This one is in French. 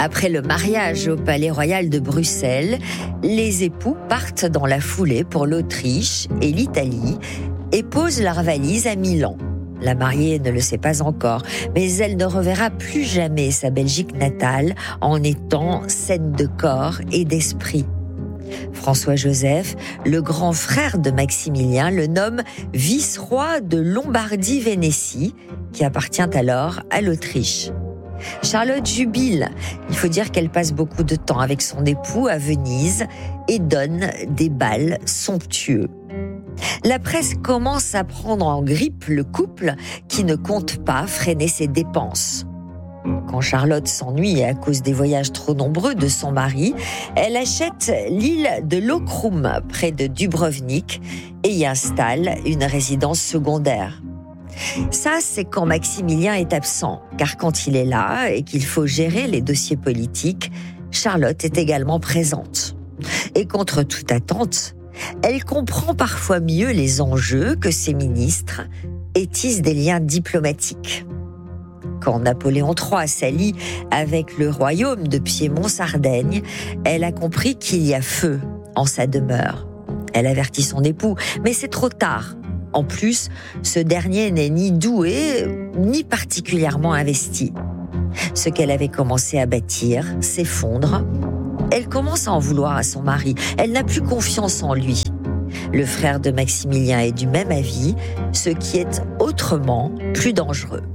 Après le mariage au Palais Royal de Bruxelles, les époux partent dans la foulée pour l'Autriche et l'Italie et posent leurs valises à Milan. La mariée ne le sait pas encore, mais elle ne reverra plus jamais sa Belgique natale en étant saine de corps et d'esprit. François-Joseph, le grand frère de Maximilien, le nomme vice-roi de Lombardie-Vénétie, qui appartient alors à l'Autriche. Charlotte jubile. Il faut dire qu'elle passe beaucoup de temps avec son époux à Venise et donne des bals somptueux. La presse commence à prendre en grippe le couple qui ne compte pas freiner ses dépenses. Quand Charlotte s'ennuie à cause des voyages trop nombreux de son mari, elle achète l'île de Lokrum près de Dubrovnik et y installe une résidence secondaire. Ça, c'est quand Maximilien est absent, car quand il est là et qu'il faut gérer les dossiers politiques, Charlotte est également présente. Et contre toute attente, elle comprend parfois mieux les enjeux que ses ministres et tisse des liens diplomatiques. Quand Napoléon III s'allie avec le royaume de Piémont-Sardaigne, elle a compris qu'il y a feu en sa demeure. Elle avertit son époux, mais c'est trop tard. En plus, ce dernier n'est ni doué, ni particulièrement investi. Ce qu'elle avait commencé à bâtir s'effondre. Elle commence à en vouloir à son mari. Elle n'a plus confiance en lui. Le frère de Maximilien est du même avis, ce qui est autrement plus dangereux.